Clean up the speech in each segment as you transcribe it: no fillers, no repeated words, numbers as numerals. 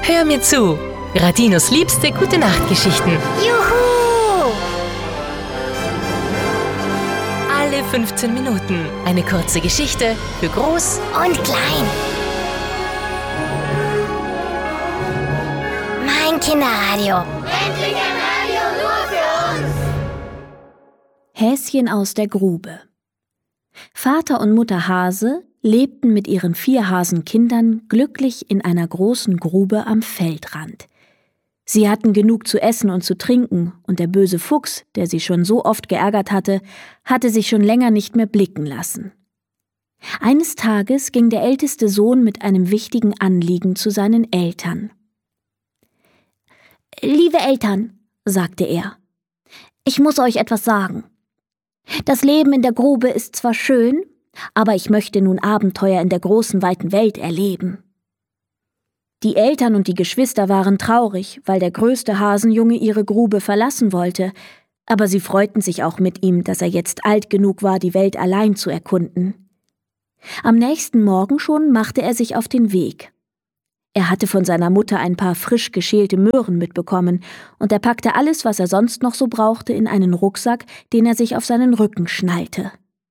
Hör mir zu. Radinos liebste Gute-Nacht-Geschichten. Juhu! Alle 15 Minuten eine kurze Geschichte für Groß Und klein. Mein Kinderradio. Endlich ein Radio nur für uns! Häschen aus der Grube. Vater und Mutter Hase lebten mit ihren 4 Hasenkindern glücklich in einer großen Grube am Feldrand. Sie hatten genug zu essen und zu trinken, und der böse Fuchs, der sie schon so oft geärgert hatte sich schon länger nicht mehr blicken lassen. Eines Tages ging der älteste Sohn mit einem wichtigen Anliegen zu seinen Eltern. »Liebe Eltern«, sagte er, »ich muss euch etwas sagen. Das Leben in der Grube ist zwar schön, aber ich möchte nun Abenteuer in der großen, weiten Welt erleben.« Die Eltern und die Geschwister waren traurig, weil der größte Hasenjunge ihre Grube verlassen wollte, aber sie freuten sich auch mit ihm, dass er jetzt alt genug war, die Welt allein zu erkunden. Am nächsten Morgen schon machte er sich auf den Weg. Er hatte von seiner Mutter ein paar frisch geschälte Möhren mitbekommen, und er packte alles, was er sonst noch so brauchte, in einen Rucksack, den er sich auf seinen Rücken schnallte.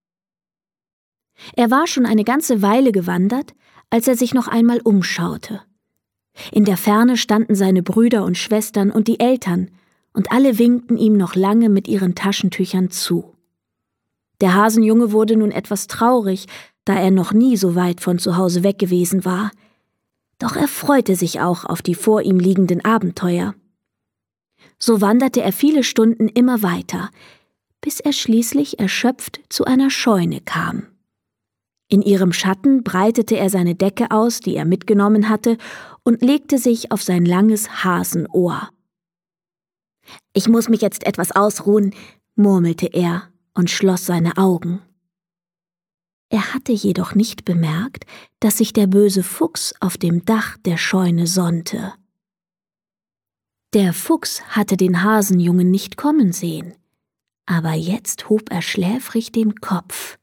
Er war schon eine ganze Weile gewandert, als er sich noch einmal umschaute. In der Ferne standen seine Brüder und Schwestern und die Eltern, und alle winkten ihm noch lange mit ihren Taschentüchern zu. Der Hasenjunge wurde nun etwas traurig, da er noch nie so weit von zu Hause weg gewesen war. Doch er freute sich auch auf die vor ihm liegenden Abenteuer. So wanderte er viele Stunden immer weiter, bis er schließlich erschöpft zu einer Scheune kam. In ihrem Schatten breitete er seine Decke aus, die er mitgenommen hatte, und legte sich auf sein langes Hasenohr. »Ich muss mich jetzt etwas ausruhen«, murmelte er und schloss seine Augen. Er hatte jedoch nicht bemerkt, dass sich der böse Fuchs auf dem Dach der Scheune sonnte. Der Fuchs hatte den Hasenjungen nicht kommen sehen, aber jetzt hob er schläfrig den Kopf.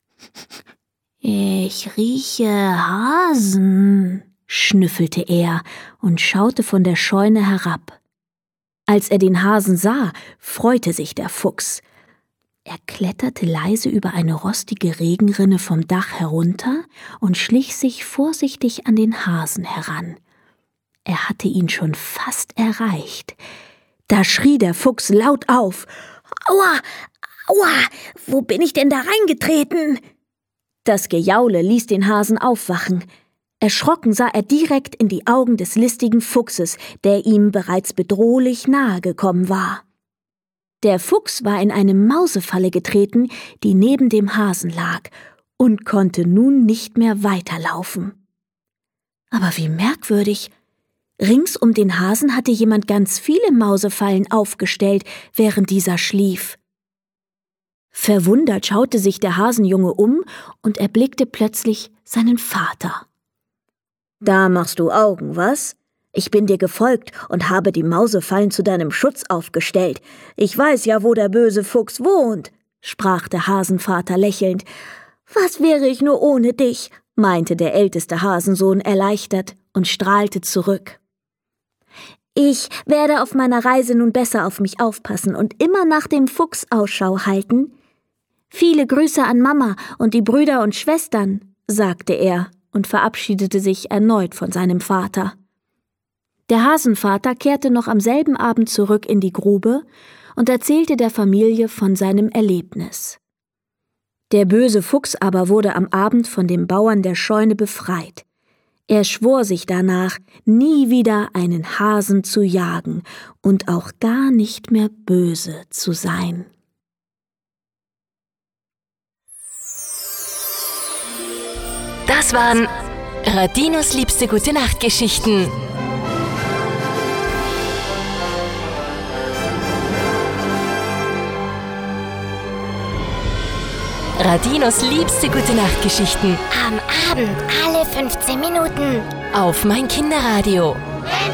»Ich rieche Hasen«, schnüffelte er und schaute von der Scheune herab. Als er den Hasen sah, freute sich der Fuchs. Er kletterte leise über eine rostige Regenrinne vom Dach herunter und schlich sich vorsichtig an den Hasen heran. Er hatte ihn schon fast erreicht. Da schrie der Fuchs laut auf. »Aua, aua, wo bin ich denn da reingetreten?« Das Gejaule ließ den Hasen aufwachen. Erschrocken sah er direkt in die Augen des listigen Fuchses, der ihm bereits bedrohlich nahe gekommen war. Der Fuchs war in eine Mausefalle getreten, die neben dem Hasen lag, und konnte nun nicht mehr weiterlaufen. Aber wie merkwürdig! Rings um den Hasen hatte jemand ganz viele Mausefallen aufgestellt, während dieser schlief. Verwundert schaute sich der Hasenjunge um und erblickte plötzlich seinen Vater. »Da machst du Augen, was? Ich bin dir gefolgt und habe die Mausefallen zu deinem Schutz aufgestellt. Ich weiß ja, wo der böse Fuchs wohnt«, sprach der Hasenvater lächelnd. »Was wäre ich nur ohne dich?«, meinte der älteste Hasensohn erleichtert und strahlte zurück. »Ich werde auf meiner Reise nun besser auf mich aufpassen und immer nach dem Fuchs Ausschau halten. Viele Grüße an Mama und die Brüder und Schwestern«, sagte er und verabschiedete sich erneut von seinem Vater. Der Hasenvater kehrte noch am selben Abend zurück in die Grube und erzählte der Familie von seinem Erlebnis. Der böse Fuchs aber wurde am Abend von dem Bauern der Scheune befreit. Er schwor sich danach, nie wieder einen Hasen zu jagen und auch gar nicht mehr böse zu sein. Das waren Radinos liebste Gute-Nacht-Geschichten. Radinos liebste Gute-Nacht-Geschichten. Am Abend alle 15 Minuten. Auf mein Kinderradio.